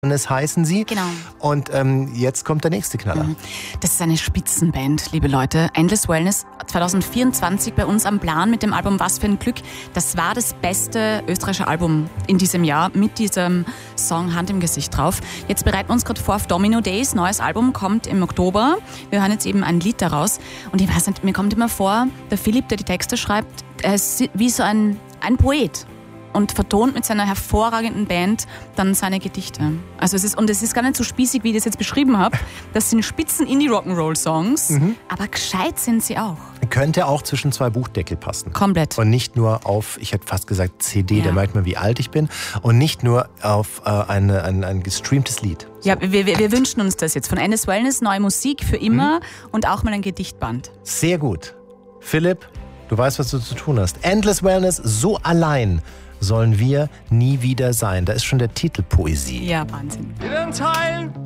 heißen sie. Genau. Und jetzt kommt der nächste Knaller. Das ist eine Spitzenband, liebe Leute. Endless Wellness 2024 bei uns am Plan mit dem Album Was für ein Glück. Das war das beste österreichische Album in diesem Jahr mit diesem Song Hand im Gesicht drauf. Jetzt bereiten wir uns gerade vor auf Domino Days. Neues Album kommt im Oktober. Wir hören jetzt eben ein Lied daraus. Und ich weiß nicht, mir kommt immer vor, der Philipp, der die Texte schreibt, er ist wie so ein Poet. Und vertont mit seiner hervorragenden Band dann seine Gedichte. Also es ist gar nicht so spießig, wie ich das jetzt beschrieben habe. Das sind Spitzen Indie-Rock'n'Roll-Songs, aber gescheit sind sie auch. Könnte auch zwischen zwei Buchdeckel passen. Komplett. Und nicht nur auf, ich hätte fast gesagt CD, da merkt man, wie alt ich bin. Und nicht nur auf ein gestreamtes Lied. So. Ja, wir wünschen uns das jetzt. Von Endless Wellness, neue Musik für immer und auch mal ein Gedichtband. Sehr gut. Philipp, du weißt, was du zu tun hast. Endless Wellness, so allein sollen wir nie wieder sein. Da ist schon der Titel Poesie. Ja, Wahnsinn. In den Teilen